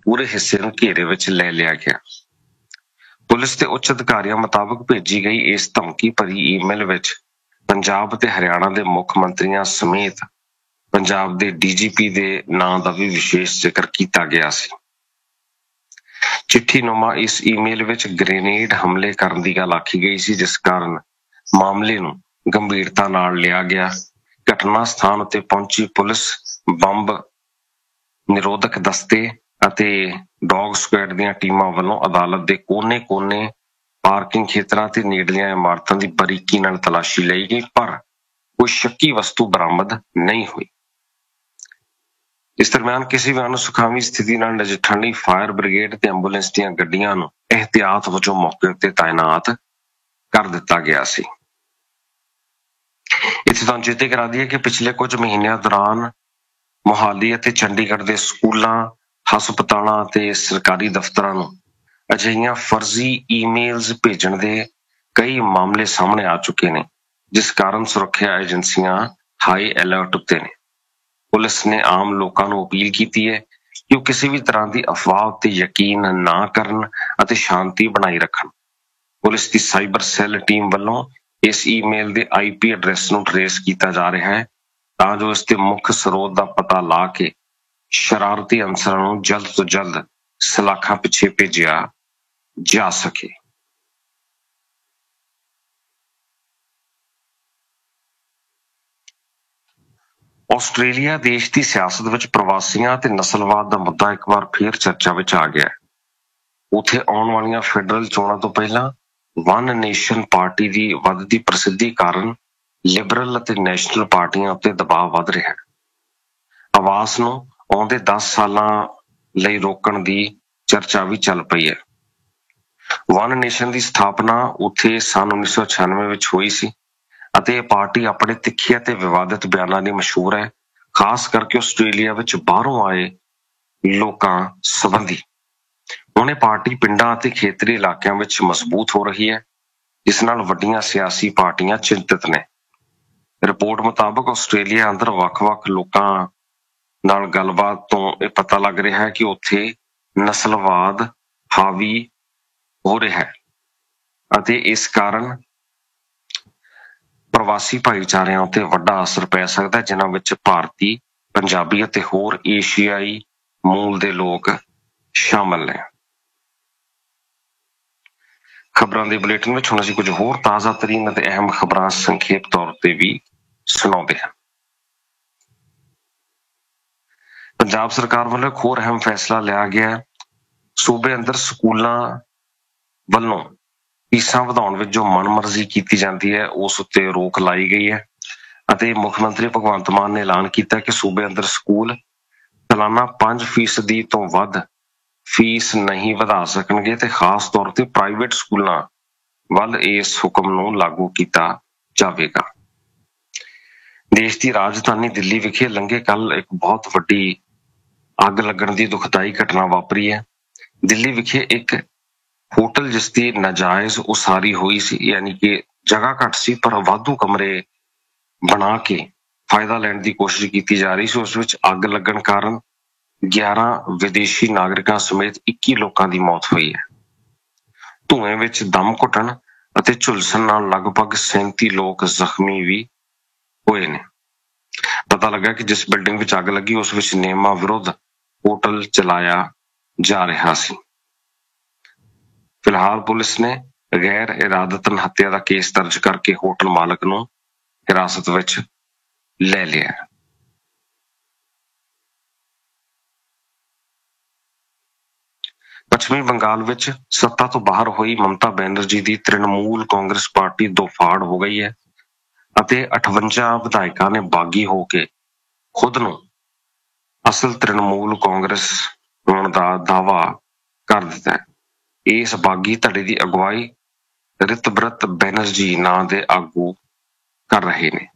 ਪੂਰੇ ਹਿੱਸੇ ਨੂੰ ਘੇਰੇ ਵਿੱਚ ਲੈ ਲਿਆ ਗਿਆ। ਪੁਲਿਸ ਦੇ ਉੱਚ ਅਧਿਕਾਰੀਆਂ ਮੁਤਾਬਕ ਭੇਜੀ ਗਈ ਇਸ ਧਮਕੀ ਭਰੀ ਈਮੇਲ ਵਿੱਚ ਪੰਜਾਬ ਤੇ ਹਰਿਆਣਾ ਦੇ ਮੁੱਖ ਮੰਤਰੀਆਂ ਸਮੇਤ ਪੰਜਾਬ ਦੇ ਡੀਜੀਪੀ ਦੇ ਨਾਂ ਦਾ ਵੀ ਵਿਸ਼ੇਸ਼ ਜ਼ਿਕਰ ਕੀਤਾ ਗਿਆ ਸੀ। ਚਿੱਠੀਨੁਮਾ ਇਸ ਈਮੇਲ ਵਿੱਚ ਗ੍ਰੇਨੇਡ ਹਮਲੇ ਕਰਨ ਦੀ ਗੱਲ ਆਖੀ ਗਈ ਸੀ, ਜਿਸ ਕਾਰਨ ਮਾਮਲੇ ਨੂੰ ਗੰਭੀਰਤਾ ਨਾਲ ਲਿਆ ਗਿਆ। ਘਟਨਾ ਸਥਾਨ ਉੱਤੇ ਪਹੁੰਚੀ ਪੁਲਿਸ ਬੰਬ ਨਿਰੋਧਕ ਦਸਤੇ ਅਤੇ ਡੌਗ ਸਕੁਐਡ ਦੀਆਂ ਟੀਮਾਂ ਵੱਲੋਂ ਅਦਾਲਤ ਦੇ ਕੋਨੇ-ਕੋਨੇ, ਪਾਰਕਿੰਗ ਖੇਤਰਾਂ ਤੇ ਨੇੜਲੀਆਂ ਇਮਾਰਤਾਂ ਦੀ ਬਰੀਕੀ ਨਾਲ ਤਲਾਸ਼ੀ ਲਈ ਗਈ, ਪਰ ਕੋਈ ਸ਼ੱਕੀ ਵਸਤੂ ਬਰਾਮਦ ਨਹੀਂ ਹੋਈ। ਇਸ ਦਰਮਿਆਨ ਕਿਸੇ ਵੀ ਅਣਸੁਖਾਵੀਂ ਸਥਿਤੀ ਨਾਲ ਨਜਿੱਠਣ ਲਈ ਫਾਇਰ ਬ੍ਰਿਗੇਡ ਤੇ ਐਂਬੂਲੈਂਸ ਦੀਆਂ ਗੱਡੀਆਂ ਨੂੰ ਇਹਤਿਆਤ ਵਜੋਂ ਮੌਕੇ ਉੱਤੇ ਤਾਇਨਾਤ ਕਰ ਦਿੱਤਾ ਗਿਆ ਸੀ। ਇੱਥੇ ਤੁਹਾਨੂੰ ਚੇਤੇ ਕਰਾ ਦਈਏ ਕਿ ਪਿਛਲੇ ਕੁਝ ਮਹੀਨਿਆਂ ਦੌਰਾਨ ਮੁਹਾਲੀ ਅਤੇ ਚੰਡੀਗੜ੍ਹ ਦੇ ਸਕੂਲਾਂ, ਹਸਪਤਾਲਾਂ ਅਤੇ ਸਰਕਾਰੀ ਦਫ਼ਤਰਾਂ ਨੂੰ ਅਜਿਹੀਆਂ ਫਰਜ਼ੀ ਈਮੇਲਜ਼ ਭੇਜਣ ਦੇ ਕਈ ਮਾਮਲੇ ਸਾਹਮਣੇ ਆ ਚੁੱਕੇ ਨੇ, ਜਿਸ ਕਾਰਨ ਸੁਰੱਖਿਆ ਏਜੰਸੀਆਂ ਹਾਈ ਅਲਰਟ ਉੱਤੇ ਨੇ। ਪੁਲਿਸ ਨੇ ਆਮ ਲੋਕਾਂ ਨੂੰ ਅਪੀਲ ਕੀਤੀ ਹੈ ਕਿ ਉਹ ਕਿਸੇ ਵੀ ਤਰ੍ਹਾਂ ਦੀ ਅਫਵਾਹ ਉੱਤੇ ਯਕੀਨ ਨਾ ਕਰਨ ਅਤੇ ਸ਼ਾਂਤੀ ਬਣਾਈ ਰੱਖਣ। ਪੁਲਿਸ ਦੀ ਸਾਈਬਰ ਸੈੱਲ ਟੀਮ ਵੱਲੋਂ ਇਸ ਈਮੇਲ ਦੇ IP ਐਡਰੈਸ ਨੂੰ ਟਰੇਸ ਕੀਤਾ ਜਾ ਰਿਹਾ ਹੈ, ਤਾਂ ਜੋ ਇਸ ਦੇ ਮੁੱਖ ਸਰੋਤ ਦਾ ਪਤਾ ਲਾ ਕੇ ਸ਼ਰਾਰਤੀ ਅਨਸਰਾਂ ਨੂੰ ਜਲਦ ਤੋਂ ਜਲਦ ਸਲਾਖਾਂ ਪਿੱਛੇ ਭੇਜਿਆ ਜਾ ਸਕੇ। ਆਸਟ੍ਰੇਲੀਆ ਦੇਸ਼ ਦੀ ਸਿਆਸਤ ਵਿੱਚ ਪ੍ਰਵਾਸੀਆਂ ਤੇ ਨਸਲਵਾਦ ਦਾ ਮੁੱਦਾ ਇੱਕ ਵਾਰ ਫਿਰ ਚਰਚਾ ਵਿੱਚ ਆ ਗਿਆ। ਉੱਥੇ ਆਉਣ ਵਾਲੀਆਂ ਫੈਡਰਲ ਚੋਣਾਂ ਤੋਂ ਪਹਿਲਾਂ ਵਨ ਨੇਸ਼ਨ ਪਾਰਟੀ ਦੀ ਵੱਧਦੀ ਪ੍ਰਸਿੱਧੀ ਕਾਰਨ ਲਿਬਰਲ ਅਤੇ ਨੈਸ਼ਨਲ ਪਾਰਟੀਆਂ ਉੱਤੇ ਦਬਾਅ ਵੱਧ ਰਿਹਾ ਹੈ। ਆਵਾਸ ਨੂੰ ਆਉਂਦੇ 10 ਸਾਲਾਂ ਲਈ ਰੋਕਣ ਦੀ ਚਰਚਾ ਵੀ ਚੱਲ ਪਈ ਹੈ। ਵਨ ਨੇਸ਼ਨ ਦੀ ਸਥਾਪਨਾ ਉੱਥੇ ਸੰਨ 1996 ਵਿੱਚ ਹੋਈ ਸੀ ਅਤੇ ਇਹ ਪਾਰਟੀ ਆਪਣੇ ਤਿੱਖੇ ਅਤੇ ਵਿਵਾਦਿਤ ਬਿਆਨਾਂ ਲਈ ਮਸ਼ਹੂਰ ਹੈ, ਖਾਸ ਕਰਕੇ ਆਸਟ੍ਰੇਲੀਆ ਵਿੱਚ ਬਾਹਰੋਂ ਆਏ ਲੋਕਾਂ ਸੰਬੰਧੀ। ਹੁਣ ਇਹ ਪਾਰਟੀ ਪਿੰਡਾਂ ਅਤੇ ਖੇਤਰੀ ਇਲਾਕਿਆਂ ਵਿੱਚ ਮਜ਼ਬੂਤ ਹੋ ਰਹੀ ਹੈ, ਜਿਸ ਨਾਲ ਵੱਡੀਆਂ ਸਿਆਸੀ ਪਾਰਟੀਆਂ ਚਿੰਤਤ ਨੇ। ਰਿਪੋਰਟ ਮੁਤਾਬਕ ਆਸਟ੍ਰੇਲੀਆ ਅੰਦਰ ਵੱਖ-ਵੱਖ ਲੋਕਾਂ ਨਾਲ ਗੱਲਬਾਤ ਤੋਂ ਇਹ ਪਤਾ ਲੱਗ ਰਿਹਾ ਹੈ ਕਿ ਉੱਥੇ ਨਸਲਵਾਦ ਹਾਵੀ ਹੋ ਰਿਹਾ ਹੈ ਅਤੇ ਇਸ ਕਾਰਨ ਪ੍ਰਵਾਸੀ ਭਾਈਚਾਰਿਆਂ ਉੱਤੇ ਵੱਡਾ ਅਸਰ ਪੈ ਸਕਦਾ ਹੈ, ਜਿਨ੍ਹਾਂ ਵਿੱਚ ਭਾਰਤੀ, ਪੰਜਾਬੀ ਅਤੇ ਹੋਰ ਏਸ਼ੀਆਈ ਮੂਲ ਦੇ ਲੋਕ ਸ਼ਾਮਲ ਨੇ। ਖਬਰਾਂ ਦੇ ਬੁਲੇਟਿਨ ਵਿੱਚ ਹੁਣ ਅਸੀਂ ਕੁਝ ਹੋਰ ਤਾਜ਼ਾ ਤਰੀਨ ਅਤੇ ਅਹਿਮ ਖਬਰਾਂ ਸੰਖੇਪ ਤੌਰ ਤੇ ਵੀ ਸੁਣਾਉਂਦੇ ਹਾਂ। ਪੰਜਾਬ ਸਰਕਾਰ ਵੱਲੋਂ ਇੱਕ ਹੋਰ ਅਹਿਮ ਫੈਸਲਾ ਲਿਆ ਗਿਆ ਹੈ। ਸੂਬੇ ਅੰਦਰ ਸਕੂਲਾਂ ਵੱਲੋਂ ਫੀਸਾਂ ਵਧਾਉਣ ਵਿੱਚ ਜੋ ਮਨਮਰਜ਼ੀ ਕੀਤੀ ਜਾਂਦੀ ਹੈ, ਉਸ ਉੱਤੇ ਰੋਕ ਲਾਈ ਗਈ ਹੈ ਅਤੇ ਮੁੱਖ ਮੰਤਰੀ ਭਗਵੰਤ ਮਾਨ ਨੇ ਐਲਾਨ ਕੀਤਾ ਕਿ ਸੂਬੇ ਅੰਦਰ ਸਕੂਲ ਸਾਲਾਨਾ 5% ਤੋਂ ਵੱਧ ਫੀਸ ਨਹੀਂ ਵਧਾ ਸਕਣਗੇ ਤੇ ਖਾਸ ਤੌਰ ਤੇ ਪ੍ਰਾਈਵੇਟ ਸਕੂਲਾਂ ਵੱਲ ਇਸ ਹੁਕਮ ਨੂੰ ਲਾਗੂ ਕੀਤਾ ਜਾਵੇਗਾ। ਦੇਸ਼ ਦੀ ਰਾਜਧਾਨੀ ਦਿੱਲੀ ਵਿਖੇ ਲੰਘੇ ਕੱਲ ਇੱਕ ਬਹੁਤ ਵੱਡੀ ਅੱਗ ਲੱਗਣ ਦੀ ਦੁਖਦਾਈ ਘਟਨਾ ਵਾਪਰੀ ਹੈ। ਦਿੱਲੀ ਵਿਖੇ ਇੱਕ ਹੋਟਲ ਜਿਸ ਦੀ ਨਾਜਾਇਜ਼ ਉਸਾਰੀ ਹੋਈ ਸੀ, ਯਾਨੀ ਕਿ ਜਗ੍ਹਾ ਘੱਟ ਸੀ ਪਰ ਵਾਧੂ ਕਮਰੇ ਬਣਾ ਕੇ ਫਾਇਦਾ ਲੈਣ ਦੀ ਕੋਸ਼ਿਸ਼ ਕੀਤੀ ਜਾ ਰਹੀ ਸੀ, ਉਸ ਵਿੱਚ ਅੱਗ ਲੱਗਣ ਕਾਰਨ 11 ਵਿਦੇਸ਼ੀ ਨਾਗਰਿਕਾਂ ਸਮੇਤ 21 ਲੋਕਾਂ ਦੀ ਮੌਤ ਹੋਈ ਹੈ। ਧੂਏ ਵਿੱਚ ਦਮ ਘੁੱਟਣ ਅਤੇ ਝੁਲਸਣ ਨਾਲ ਲਗਭਗ 37 ਲੋਕ ਜ਼ਖਮੀ ਵੀ ਹੋਏ ਨੇ। ਪਤਾ ਲੱਗਾ ਕਿ ਜਿਸ ਬਿਲਡਿੰਗ ਵਿੱਚ ਅੱਗ ਲੱਗੀ ਉਸ ਵਿੱਚ ਨਿਯਮਾਂ ਵਿਰੁੱਧ ਹੋਟਲ ਚਲਾਇਆ ਜਾ ਰਿਹਾ ਸੀ। ਫਿਲਹਾਲ ਪੁਲਿਸ ਨੇ ਗੈਰ ਇਰਾਦਤਨ ਹੱਤਿਆ ਦਾ ਕੇਸ ਦਰਜ ਕਰਕੇ ਹੋਟਲ ਮਾਲਕ ਨੂੰ ਹਿਰਾਸਤ ਵਿੱਚ ਲੈ ਲਿਆ। ਪੱਛਮੀ ਬੰਗਾਲ ਵਿੱਚ ਸੱਤਾ ਤੋਂ ਬਾਹਰ ਹੋਈ ਮਮਤਾ ਬੈਨਰਜੀ ਦੀ ਤ੍ਰਿਣਮੂਲ ਕਾਂਗਰਸ ਪਾਰਟੀ ਦੋਫਾੜ ਹੋ ਗਈ ਹੈ ਅਤੇ 58 ਵਿਧਾਇਕਾਂ ਨੇ ਬਾਗੀ ਹੋ ਕੇ ਖੁਦ ਨੂੰ ਅਸਲ ਤ੍ਰਿਣਮੂਲ ਕਾਂਗਰਸ ਹੋਣ ਦਾ ਦਾਅਵਾ ਕਰ ਦਿੱਤਾ ਹੈ। ਇਸ ਬਾਗੀ ਧੜੇ ਦੀ ਅਗਵਾਈ ਰਿਤਬਰਤ ਬੈਨਰਜੀ ਨਾਂ ਦੇ ਆਗੂ ਕਰ ਰਹੇ ਨੇ।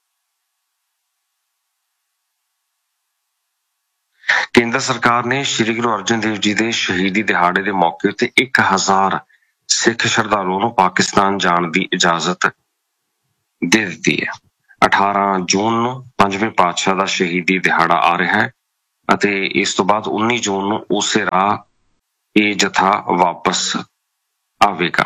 ਕੇਂਦਰ ਸਰਕਾਰ ਨੇ ਸ਼੍ਰੀ ਗੁਰੂ ਅਰਜਨ ਦੇਵ ਜੀ ਦੇ ਸ਼ਹੀਦੀ ਦਿਹਾੜੇ ਦੇ ਮੌਕੇ ਉੱਤੇ 1000 ਸਿੱਖ ਸ਼ਰਧਾਲੂਆਂ ਨੂੰ ਪਾਕਿਸਤਾਨ ਜਾਣ ਦੀ ਇਜਾਜ਼ਤ ਦੇ ਦਿੱਤੀ ਹੈ। 18 ਜੂਨ ਨੂੰ 5ਵੇਂ ਪਾਤਸ਼ਾਹ ਦਾ ਸ਼ਹੀਦੀ ਦਿਹਾੜਾ ਆ ਰਿਹਾ ਹੈ ਅਤੇ ਇਸ ਤੋਂ ਬਾਅਦ 19 ਜੂਨ ਨੂੰ ਉਸੇ ਰਾਹ ਇਹ ਜਥਾ ਵਾਪਸ ਆਵੇਗਾ।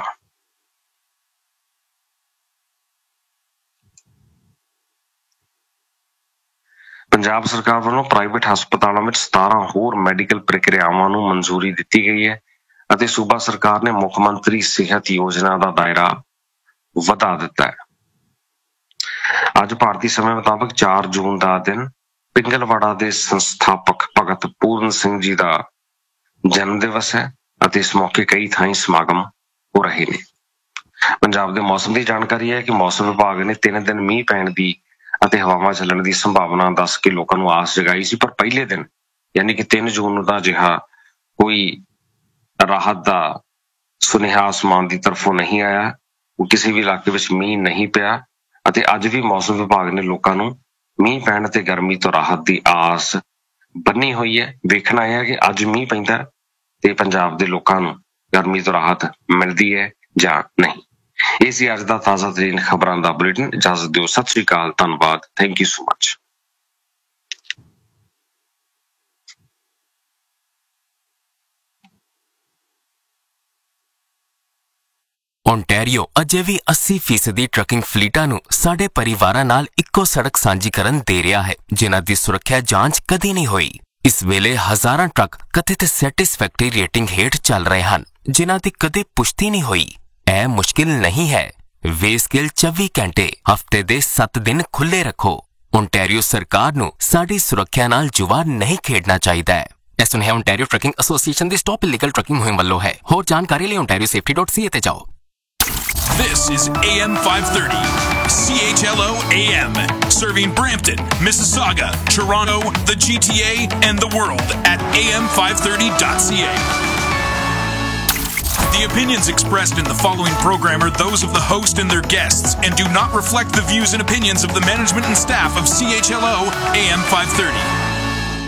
ਪੰਜਾਬ ਸਰਕਾਰ ਵੱਲੋਂ ਪ੍ਰਾਈਵੇਟ ਹਸਪਤਾਲਾਂ ਵਿੱਚ 17 ਹੋਰ ਮੈਡੀਕਲ ਪ੍ਰਕਿਰਿਆਵਾਂ ਨੂੰ ਮਨਜ਼ੂਰੀ ਦਿੱਤੀ ਗਈ ਹੈ ਅਤੇ ਸੂਬਾ ਸਰਕਾਰ ਨੇ ਮੁੱਖ ਮੰਤਰੀ ਸਿਹਤ ਯੋਜਨਾ ਦਾ ਦਾਇਰਾ ਵਧਾ ਦਿੱਤਾ ਹੈ। ਅੱਜ ਭਾਰਤੀ ਸਮੇਂ ਮੁਤਾਬਕ 4 ਜੂਨ ਦਾ ਦਿਨ ਪਿੰਗਲਵਾੜਾ ਦੇ ਸੰਸਥਾਪਕ ਭਗਤ ਪੂਰਨ ਸਿੰਘ ਜੀ ਦਾ ਜਨਮ ਦਿਵਸ ਹੈ ਅਤੇ ਇਸ ਮੌਕੇ ਕਈ ਥਾਈਂ ਸਮਾਗਮ ਹੋ ਰਹੇ ਨੇ। ਪੰਜਾਬ ਦੇ ਮੌਸਮ ਦੀ ਜਾਣਕਾਰੀ ਹੈ ਕਿ ਮੌਸਮ ਵਿਭਾਗ ਨੇ 3 ਦਿਨ ਮੀਂਹ ਪੈਣ ਦੀ ਅਤੇ ਹਵਾਵਾਂ ਚੱਲਣ ਦੀ ਸੰਭਾਵਨਾ ਦੱਸ ਕੇ ਲੋਕਾਂ ਨੂੰ ਆਸ ਜਗਾਈ ਸੀ, ਪਰ ਪਹਿਲੇ ਦਿਨ ਯਾਨੀ ਕਿ 3 ਜੂਨ ਨੂੰ ਤਾਂ ਅਜਿਹਾ ਕੋਈ ਰਾਹਤ ਦਾ ਸੁਨੇਹਾ ਅਸਮਾਨ ਦੀ ਤਰਫੋਂ ਨਹੀਂ ਆਇਆ। ਕਿਸੇ ਵੀ ਇਲਾਕੇ ਵਿੱਚ ਮੀਂਹ ਨਹੀਂ ਪਿਆ ਅਤੇ ਅੱਜ ਵੀ ਮੌਸਮ ਵਿਭਾਗ ਨੇ ਲੋਕਾਂ ਨੂੰ ਮੀਂਹ ਪੈਣ ਤੇ ਗਰਮੀ ਤੋਂ ਰਾਹਤ ਦੀ ਆਸ ਬੰਨੀ ਹੋਈ ਹੈ। ਵੇਖਣਾ ਇਹ ਹੈ ਕਿ ਅੱਜ ਮੀਂਹ ਪੈਂਦਾ ਤੇ ਪੰਜਾਬ ਦੇ ਲੋਕਾਂ ਨੂੰ ਗਰਮੀ ਤੋਂ ਰਾਹਤ ਮਿਲਦੀ ਹੈ ਜਾਂ ਨਹੀਂ। ਇਹ ਸੀ ਅੱਜ ਦਾ ਤਾਜ਼ਾ ਤਰੀਨ ਖਬਰਾਂ ਦਾ ਬੁਲੇਟਿਨ। ਇਜਾਜ਼ਤ ਦਿਓ, ਸਤਿ ਸ੍ਰੀ ਅਕਾਲ, ਧੰਨਵਾਦ, thank you so much. Ontario Ajay we 80% trucking ਫਲੀਟਾਂ ਨੂੰ ਸਾਡੇ ਪਰਿਵਾਰਾਂ ਨਾਲ ਇੱਕੋ ਸੜਕ ਸਾਂਝੀ ਕਰਨ ਦੇ ਰਿਹਾ ਹੈ, ਜਿਨ੍ਹਾਂ ਦੀ ਸੁਰੱਖਿਆ ਜਾਂਚ ਕਦੀ ਨਹੀਂ ਹੋਈ। ਇਸ ਵੇਲੇ ਹਜ਼ਾਰਾਂ ਟਰੱਕ ਕਥਿਤ ਸੈਟਿਸਫੈਕਟਰੀ ਰੇਟਿੰਗ ਹੇਠ ਚੱਲ ਰਹੇ ਹਨ, ਜਿਨ੍ਹਾਂ ਦੀ ਕਦੇ ਪੁਸ਼ਟੀ ਨਹੀਂ ਹੋਈ। ਇਹ ਮੁਸ਼ਕਿਲ ਨਹੀਂ ਹੈ। ਵੇਸਕੇਲ 24 ਘੰਟੇ ਹਫ਼ਤੇ ਦੇ 7 ਦਿਨ ਖੁੱਲ੍ਹੇ ਰੱਖੋ। ਓਨਟਾਰੀਓ ਸਰਕਾਰ ਨੂੰ ਸਾਡੀ ਸੁਰੱਖਿਆ ਨਾਲ ਜੁਆ ਨਹੀਂ ਖੇਡਣਾ ਚਾਹੀਦਾ ਹੈ। ਇਹ ਸੁਨੇਹਾ ਓਨਟਾਰੀਓ ਟਰੱਕਿੰਗ ਐਸੋਸੀਏਸ਼ਨ ਦੀ ਸਟਾਪ ਇਲੀਗਲ ਟਰੱਕਿੰਗ ਮੁਹਿੰਮ ਵੱਲੋਂ ਹੈ। ਹੋਰ ਜਾਣਕਾਰੀ ਲਈ ontariosafety.ca ਤੇ ਜਾਓ। This is AM 530, CHLO AM, serving Brampton, Mississauga, Toronto, the GTA, and the world at am530.ca. The opinions expressed in the following program are those of the host and their guests and do not reflect the views and opinions of the management and staff of CHLO AM 530.